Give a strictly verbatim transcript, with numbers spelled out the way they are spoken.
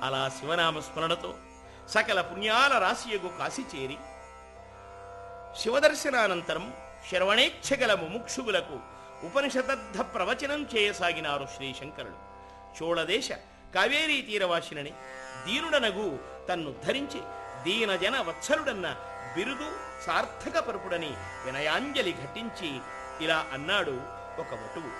అలా శివనామ స్మరణతో సకల పుణ్యాల రాశియగు కాశి చేరి శివదర్శనానంతరం శరవణేచ్ఛగల ముముక్షువులకు ఉపనిషదర్థ ప్రవచనం చేయసాగినారు శ్రీశంకరులు. చోళదేశ కావేరీ తీరవాసినని దీనుడనగు తన్ను ధరించి దీనజన వత్సలుడన్న బిరుదు సార్థక పరుపుడని వినయాంజలి ఘటించి ఇలా అన్నాడు ఒక వటువు.